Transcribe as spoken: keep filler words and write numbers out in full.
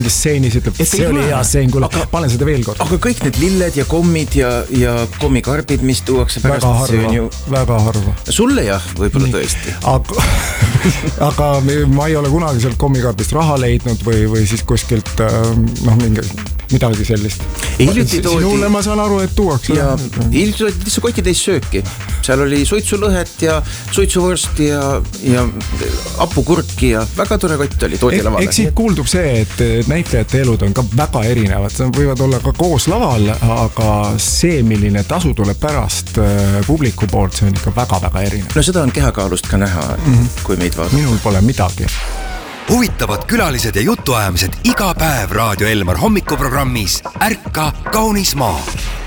stseenis ütleb, et see oli hea stseen, kuule, panen seda veel kord. Aga kõik need lilled ja kommid ja, ja kommikarbid, mis tuuakse pärast, väga harva, ju... väga harva. Sulle jah, võib-olla Nii. tõesti. Aga, aga ma ei ole kunagi sealt kommikarbist raha leidnud või, või siis kuskilt noh, mingi, midagi sellist. Hiljuti toodi... Sinule ma saan aru, et tuuakse. Ja hiljuti toodi lihtsalt kotitäis sööki. Seal oli suitsulõhet ja suitsuvõrsti ja, ja apukurki ja väga tore kott oli toodi lavale. Eks siit kuuldub see, et näitlejate elud on ka väga erinevad, see võivad olla ka koos laval, aga see, milline tasu tuleb pärast publiku poolt, see on ikka väga-väga erinev. No seda on kehakaalust ka näha, mm-hmm. kui meid vaadata. Minul pole midagi. Huvitavad külalised ja jutuajamised iga päev Raadio Elmar hommikuprogrammis Ärka kaunis maa.